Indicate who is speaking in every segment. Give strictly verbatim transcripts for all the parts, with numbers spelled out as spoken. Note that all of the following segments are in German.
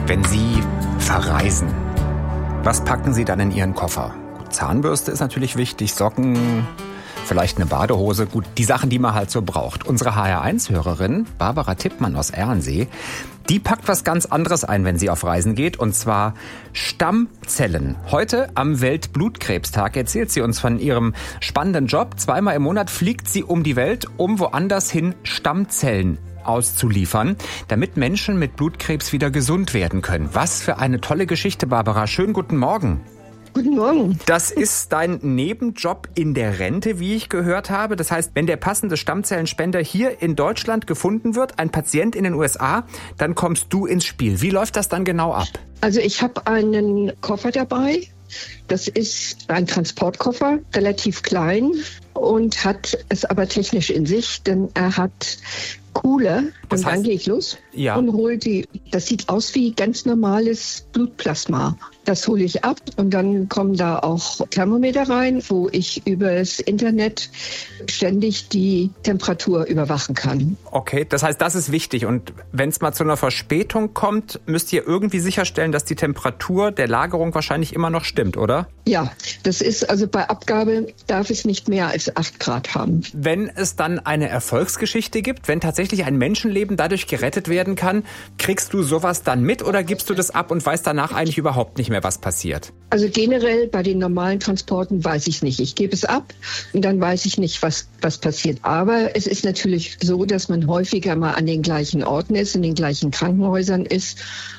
Speaker 1: Wenn Sie verreisen, was packen Sie dann in Ihren Koffer? Gut, Zahnbürste ist natürlich wichtig, Socken, vielleicht eine Badehose. Gut, die Sachen, die man halt so braucht. Unsere H R eins Hörerin, Barbara Tippmann aus Erlensee, die packt was ganz anderes ein, wenn sie auf Reisen geht, und zwar Stammzellen. Heute am Weltblutkrebstag erzählt sie uns von ihrem spannenden Job. Zweimal im Monat fliegt sie um die Welt, um woanders hin Stammzellen auszuliefern, damit Menschen mit Blutkrebs wieder gesund werden können. Was für eine tolle Geschichte, Barbara. Schönen guten Morgen.
Speaker 2: Guten Morgen.
Speaker 1: Das ist dein Nebenjob in der Rente, wie ich gehört habe. Das heißt, wenn der passende Stammzellenspender hier in Deutschland gefunden wird, ein Patient in den U S A, dann kommst du ins Spiel. Wie läuft das dann genau ab?
Speaker 2: Also ich habe einen Koffer dabei. Das ist ein Transportkoffer, relativ klein und hat es aber technisch in sich, denn er hat Cooler. Und dann gehe ich los
Speaker 1: ja.
Speaker 2: und hole die. Das sieht aus wie ganz normales Blutplasma. Das hole ich ab und dann kommen da auch Thermometer rein, wo ich über das Internet ständig die Temperatur überwachen kann.
Speaker 1: Okay, das heißt, das ist wichtig. Und wenn es mal zu einer Verspätung kommt, müsst ihr irgendwie sicherstellen, dass die Temperatur der Lagerung wahrscheinlich immer noch stimmt, oder?
Speaker 2: Ja, das ist also bei Abgabe darf es nicht mehr als acht Grad haben.
Speaker 1: Wenn es dann eine Erfolgsgeschichte gibt, wenn tatsächlich ein Menschenleben dadurch gerettet werden kann, kriegst du sowas dann mit oder gibst du das ab und weißt danach eigentlich überhaupt nicht mehr, was passiert?
Speaker 2: Also generell bei den normalen Transporten weiß ich es nicht. Ich gebe es ab und dann weiß ich nicht, was, was passiert. Aber es ist natürlich so, dass man häufiger mal an den gleichen Orten ist, in den gleichen Krankenhäusern ist.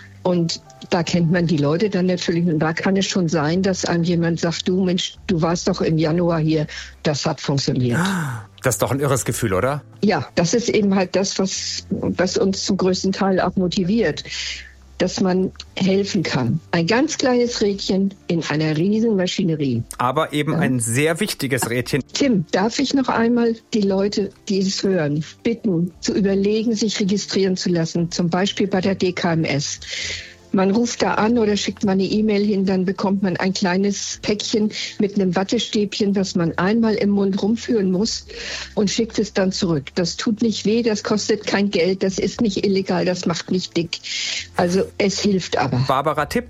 Speaker 2: Und da kennt man die Leute dann natürlich. Und da kann es schon sein, dass einem jemand sagt, du Mensch, du warst doch im Januar hier. Das hat funktioniert.
Speaker 1: Das ist doch ein irres Gefühl, oder?
Speaker 2: Ja, das ist eben halt das, was, was uns zum größten Teil auch motiviert. Dass man helfen kann. Ein ganz kleines Rädchen in einer riesen Maschinerie.
Speaker 1: Aber eben ja. ein sehr wichtiges Rädchen.
Speaker 2: Tim, darf ich noch einmal die Leute, die es hören, bitten, zu überlegen, sich registrieren zu lassen, zum Beispiel bei der D K M S. Man ruft da an oder schickt mal eine E-Mail hin, dann bekommt man ein kleines Päckchen mit einem Wattestäbchen, das man einmal im Mund rumführen muss und schickt es dann zurück. Das tut nicht weh, das kostet kein Geld, das ist nicht illegal, das macht nicht dick. Also es hilft aber.
Speaker 1: Barbara Tippmann